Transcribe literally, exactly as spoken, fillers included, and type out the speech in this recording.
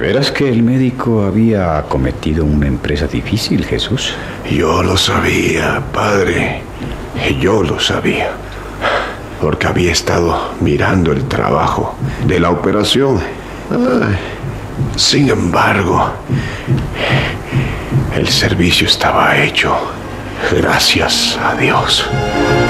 veras que el médico había cometido una empresa difícil, Jesús? Yo lo sabía, padre. Yo lo sabía. Porque había estado mirando el trabajo de la operación. Ay, sin embargo, el servicio estaba hecho. Gracias a Dios.